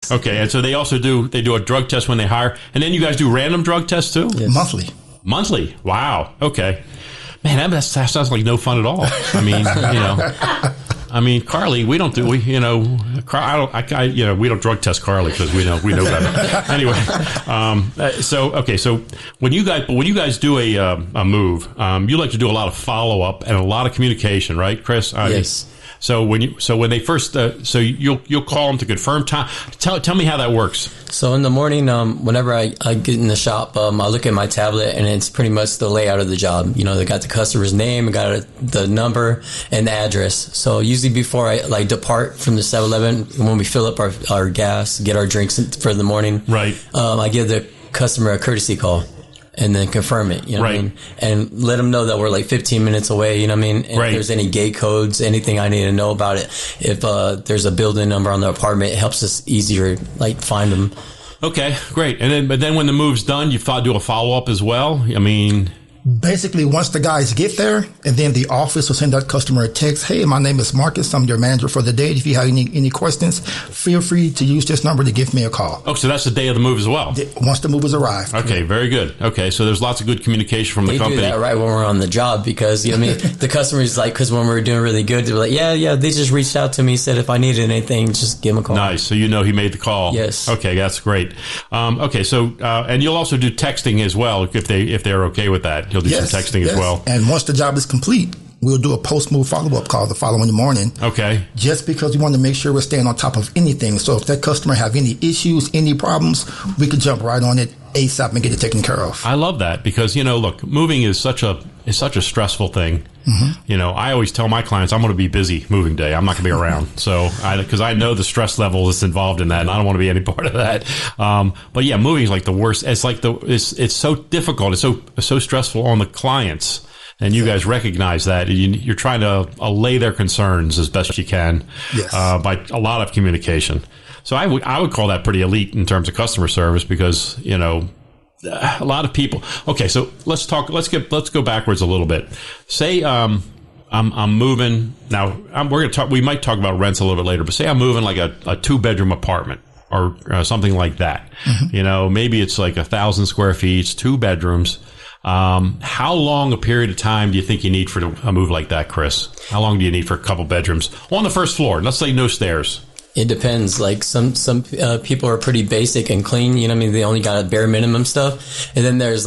Okay, and so they do a drug test when they hire, and then you guys do random drug tests too? Yes. Monthly? Wow. Okay. Man, that sounds like no fun at all. I mean, Carly, we don't we don't drug test Carly because we know better. Anyway, so when you guys do a move, you like to do a lot of follow up and a lot of communication, right, Chris? Yes. So when they first, you'll call them to confirm time. Tell me how that works. So in the morning, whenever I get in the shop, I look at my tablet and it's pretty much the layout of the job. They got the customer's name, got the number and the address. So usually before I depart from the 7-Eleven, when we fill up our gas, get our drinks for the morning, right? I give the customer a courtesy call. And then confirm it, right. What I mean? And let them know that we're like 15 minutes away, And right. if there's any gate codes, anything I need to know about it. If there's a building number on the apartment, it helps us easier, find them. Okay, great. But then when the move's done, you do a follow-up as well? Basically, once the guys get there, and then the office will send that customer a text. Hey, my name is Marcus. I'm your manager for the day. If you have any questions, feel free to use this number to give me a call. Oh, so that's the day of the move as well? Once the movers arrive. Okay, very good. Okay, so there's lots of good communication from the company. They do that right when we're on the job because, the customer's because when we're doing really good, they're like, yeah, they just reached out to me, said if I needed anything, just give them a call. Nice. So he made the call. Yes. Okay, that's great. Okay, so, and you'll also do texting as well if they're okay with that. You'll do some texting as well. And once the job is complete, we'll do a post-move follow-up call the following morning. Okay. Just because we want to make sure we're staying on top of anything. So if that customer have any issues, any problems, we can jump right on it ASAP and get it taken care of. I love that because, look, moving is such a stressful thing. Mm-hmm. I always tell my clients I'm going to be busy moving day. I'm not going to be around. So because I know the stress level that's involved in that and I don't want to be any part of that. But yeah, moving is like the worst. It's like it's so difficult. It's so stressful on the clients. And you guys recognize that. You're trying to allay their concerns as best you can by a lot of communication. So I would call that pretty elite in terms of customer service because, a lot of people. Okay, so let's go backwards a little bit. Say I'm moving now. We're going to talk. We might talk about rents a little bit later. But say I'm moving like a 2-bedroom apartment or something like that. Mm-hmm. Maybe it's like 1,000 square feet, 2 bedrooms. How long a period of time do you think you need for a move like that, Chris? How long do you need for a couple bedrooms on the first floor? Let's say no stairs. It depends. Like some people are pretty basic and clean. They only got a bare minimum stuff. And then there's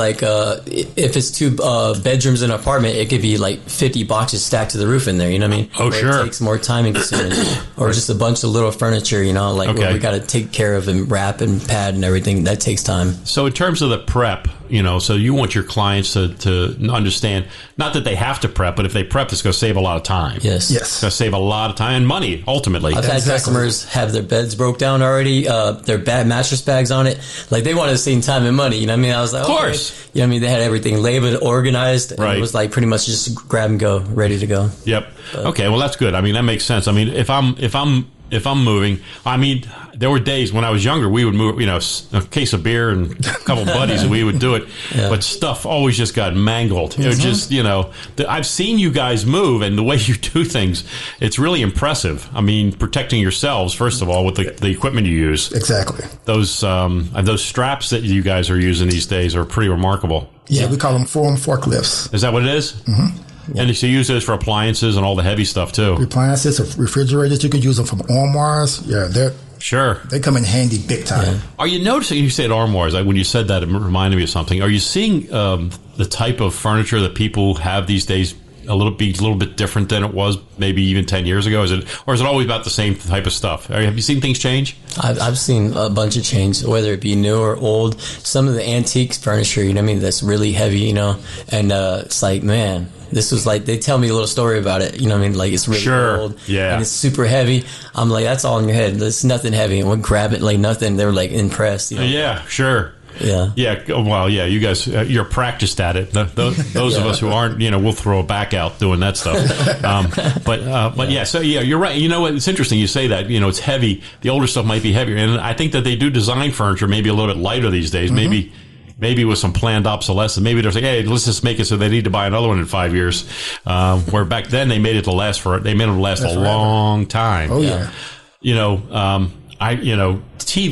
if it's 2 bedrooms in an apartment, it could be like 50 boxes stacked to the roof in there. Oh, sure. It takes more time and consideration. Or just a bunch of little furniture. Where we got to take care of and wrap and pad and everything. That takes time. So in terms of the prep, so you want your clients to understand, not that they have to prep, but if they prep, it's going to save a lot of time. Yes. It's going to save a lot of time and money, ultimately. I've had customers have their beds broke down already, their bad mattress bags on it. They wanted to save time and money. I was like, of course. Okay. They had everything labeled, organized. And right. It was pretty much just grab and go, ready to go. Yep. But, okay. Well, that's good. That makes sense. If I'm moving, there were days when I was younger, we would move, a case of beer and a couple buddies and we would do it. Yeah. But stuff always just got mangled. Mm-hmm. It was just, I've seen you guys move and the way you do things, it's really impressive. Protecting yourselves, first of all, with the equipment you use. Exactly. Those straps that you guys are using these days are pretty remarkable. Yeah, we call them foam forklifts. Is that what it is? Mm-hmm. Yeah. And so you use those for appliances and all the heavy stuff too. Appliances, refrigerators, you can use them from armoires. Yeah, they come in handy big time. Yeah. Are you noticing, you said armoires, when you said that, it reminded me of something. Are you seeing the type of furniture that people have these days a little bit different than it was maybe even 10 years ago? Is it always about the same type of stuff? Have you seen things change? I've seen a bunch of change, whether it be new or old. Some of the antique furniture, that's really heavy, and it's like, man, this was they tell me a little story about it, it's really old, yeah, and it's super heavy. I'm like, that's all in your head. There's nothing heavy. And we'll grab it like nothing. They were impressed. Yeah, sure. Yeah. Yeah. Well, yeah, you guys, you're practiced at it. Those of us who aren't, we'll throw a back out doing that stuff. But yeah, so yeah, you're right. It's interesting you say that, it's heavy. The older stuff might be heavier. And I think that they do design furniture maybe a little bit lighter these days. Mm-hmm. Maybe with some planned obsolescence. Maybe they're like, hey, let's just make it so they need to buy another one in 5 years. Where back then they made it to last a long time. Oh yeah. TV